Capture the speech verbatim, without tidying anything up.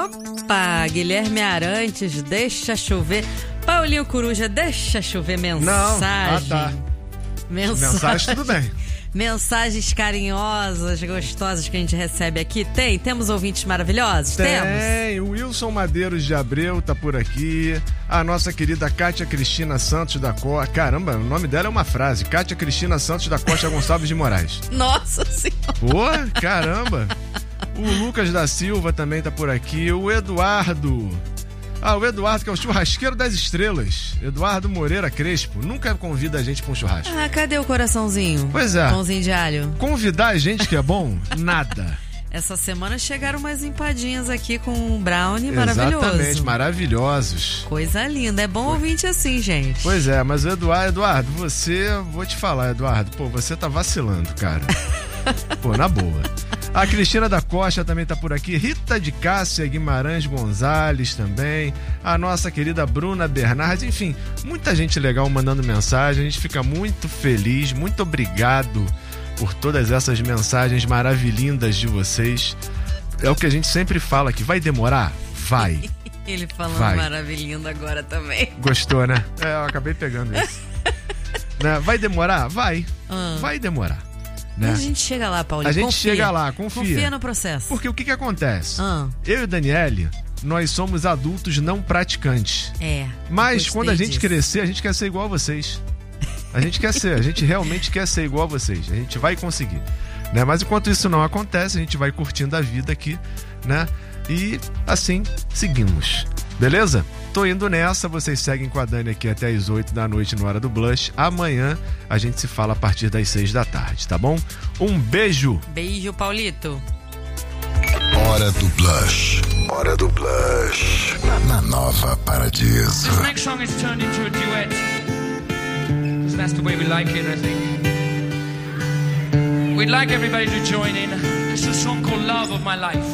Opa, Guilherme Arantes, deixa chover. Paulinho Coruja, deixa chover mensagem. Não, ah, tá. Mensagem. Mensagem, tudo bem. Mensagens carinhosas, gostosas que a gente recebe aqui. Tem? Temos ouvintes maravilhosos? Tem. Temos. Tem. O Wilson Madeiros de Abreu tá por aqui. A nossa querida Kátia Cristina Santos da Costa. Caramba, o nome dela é uma frase. Kátia Cristina Santos da Costa Gonçalves de Moraes. Nossa Senhora. Pô, caramba. O Lucas da Silva também tá por aqui. O Eduardo... Ah, o Eduardo, que é o churrasqueiro das estrelas. Eduardo Moreira Crespo. Nunca convida a gente pra um churrasco. Ah, cadê o coraçãozinho? Pois é. Pãozinho de alho. Convidar a gente que é bom? Nada. Essa semana chegaram umas empadinhas aqui com um brownie maravilhoso. Exatamente, maravilhosos. Coisa linda. É bom ouvinte assim, gente. Pois é, mas o Eduardo, Eduardo, você... Vou te falar, Eduardo. Pô, você tá vacilando, cara. Pô, na boa. A Cristina da Costa também tá por aqui. Rita de Cássia Guimarães Gonzalez também. A nossa querida Bruna Bernardes. Enfim, muita gente legal mandando mensagem. A gente fica muito feliz. Muito obrigado por todas essas mensagens maravilhindas de vocês. É o que a gente sempre fala aqui. Vai demorar? Vai. Ele falando Vai. maravilhindo agora também. Gostou, né? É, eu acabei pegando isso. Né? Vai demorar? Vai. Ah. Vai demorar. Né? Mas a gente chega lá, Paulinho. A gente confia. chega lá, confia. Confia no processo. Porque o que que acontece? Ah. Eu e o Daniele, nós somos adultos não praticantes. É. Mas gostei quando a gente disso. crescer, a gente quer ser igual a vocês. A gente quer ser, a gente realmente quer ser igual a vocês. A gente vai conseguir. Né? Mas enquanto isso não acontece, a gente vai curtindo a vida aqui, né? E assim seguimos. Beleza? Tô indo nessa, vocês seguem com a Dani aqui até as oito da noite no Hora do Blush. Amanhã a gente se fala a partir das seis da tarde, tá bom? Um beijo! Beijo, Paulito! Hora do Blush. Hora do Blush. Na Nova Paradiso. This next song is turned into a duet. Because that's the way we like it, I think. We'd like everybody to join in. This is a song called Love of My Life.